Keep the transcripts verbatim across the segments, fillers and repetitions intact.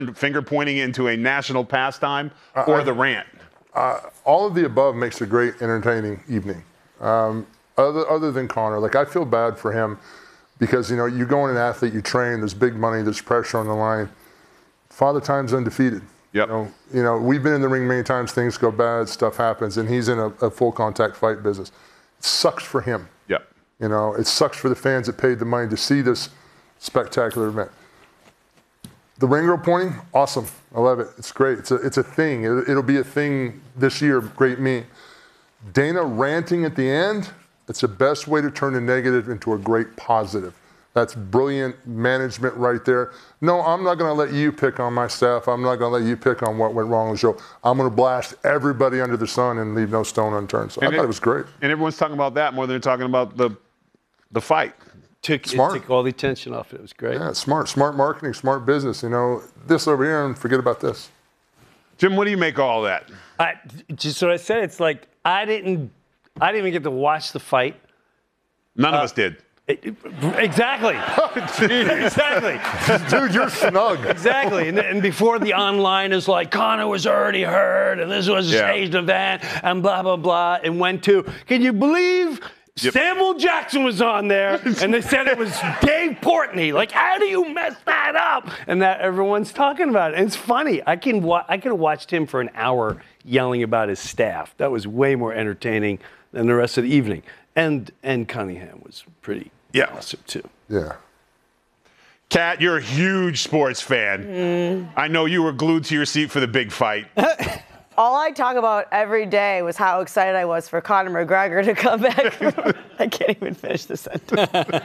finger pointing into a national pastime or uh, the rant? Uh, all of the above makes a great entertaining evening. Um, other, other than Conor, like I feel bad for him because, you know, you go in an athlete, you train, there's big money, there's pressure on the line. Father Time's undefeated. Yep. You know, you know, we've been in the ring many times, things go bad, stuff happens, and he's in a, a full contact fight business. It sucks for him. Yep. You know, it sucks for the fans that paid the money to see this spectacular event. The ring girl pointing, awesome. I love it. It's great. It's a, it's a thing. It, it'll be a thing this year. Great me. Dana ranting at the end, it's the best way to turn a negative into a great positive. That's brilliant management right there. No, I'm not going to let you pick on my staff. I'm not going to let you pick on what went wrong on the show. I'm going to blast everybody under the sun and leave no stone unturned. So and I thought it, it was great. And everyone's talking about that more than they're talking about the the fight. Took, smart. It took all the attention off it. It was great. Yeah, smart. Smart marketing, smart business. You know, this over here and forget about this. Jim, what do you make of all that? I, just what I said. It's like I didn't, I didn't even get to watch the fight. None uh, of us did. It, it, exactly. exactly. Dude, you're snug. Exactly. And, and before the online is like, Conor was already hurt, and this was a yeah. staged event, and blah, blah, blah, and went to, can you believe yep. Samuel Jackson was on there, and they said it was Dave Portnoy. Like, how do you mess that up? And that everyone's talking about it. And it's funny. I can wa- I could have watched him for an hour yelling about his staff. That was way more entertaining than the rest of the evening. And and Cunningham was pretty yeah. awesome, too. Yeah. Kat, you're a huge sports fan. Mm. I know you were glued to your seat for the big fight. All I talk about every day was how excited I was for Conor McGregor to come back. I can't even finish the sentence.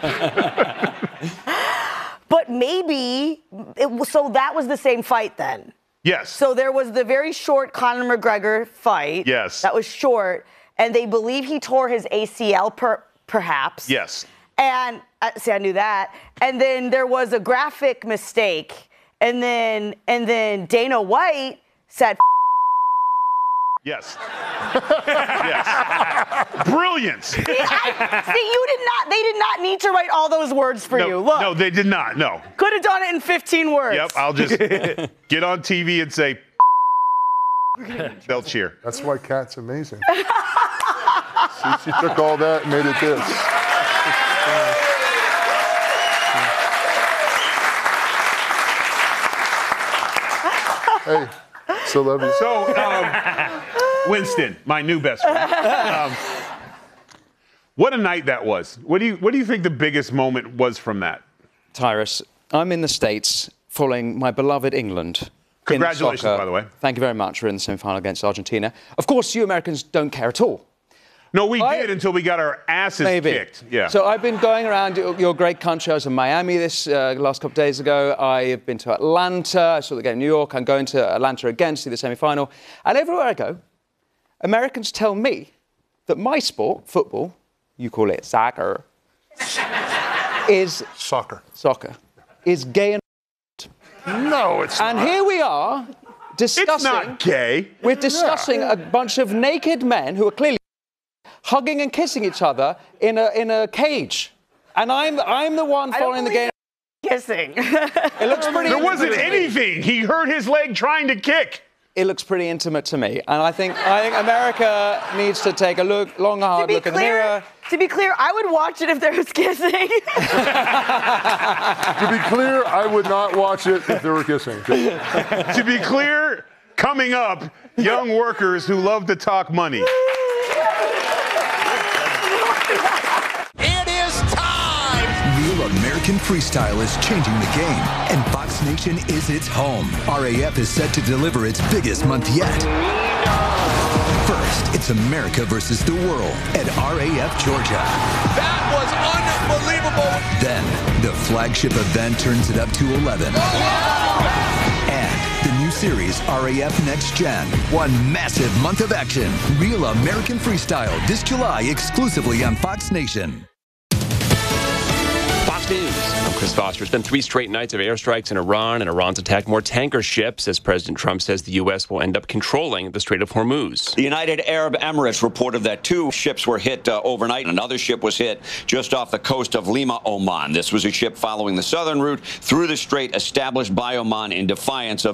But maybe, it was, so that was the same fight then? Yes. So there was the very short Conor McGregor fight. Yes. That was short. And they believe he tore his A C L, per, perhaps. Yes. And, uh, see, I knew that. And then there was a graphic mistake. And then, and then Dana White said, yes. yes. Brilliant. See, I, see, you did not, they did not need to write all those words for no, you. Look. No, they did not, no. Could have done it in fifteen words. Yep, I'll just get on T V and say, they'll cheer. That's why Kat's amazing. See, she took all that and made it this. Hey, still love you. So, um, Winston, my new best friend. Um, what a night that was. What do you What do you think the biggest moment was from that? Tyrus, I'm in the States following my beloved England. Congratulations, by the way. Thank you very much. We're in the semi-final against Argentina. Of course, you Americans don't care at all. No, we I, did until we got our asses maybe. kicked. Yeah. So I've been going around your, your great country. I was in Miami this uh, last couple of days ago. I've been to Atlanta. I saw the game in New York. I'm going to Atlanta again to see the semi-final. And everywhere I go, Americans tell me that my sport, football, you call it soccer, is... Soccer. Soccer. Is gay and... No, it's and not. And here we are discussing... It's not gay. We're discussing yeah. a bunch of naked men who are clearly hugging and kissing each other in a in a cage. And I'm I'm the one following the game. Kissing. It looks pretty There wasn't intimate. anything. He hurt his leg trying to kick. It looks pretty intimate to me. And I think I think America needs to take a look, long, hard look in the mirror. To be clear, I would watch it if there was kissing. To be clear, I would not watch it if they were kissing. To be clear, coming up, young workers who love to talk money. It is time! Real American Freestyle is changing the game, and Fox Nation is its home. R A F is set to deliver its biggest month yet. First, it's America versus the world at R A F Georgia. That was unbelievable. Then, the flagship event turns it up to eleven. Oh! And the new series, R A F Next Gen. One massive month of action. Real American Freestyle this July exclusively on Fox Nation. Fox News. I'm Chris Chris Foster. It's been three straight nights of airstrikes in Iran, and Iran's attacked more tanker ships as President Trump says the U S will end up controlling the Strait of Hormuz. The United Arab Emirates reported that two ships were hit uh, overnight. Another ship was hit just off the coast of Lima, Oman. This was a ship following the southern route through the strait established by Oman in defiance of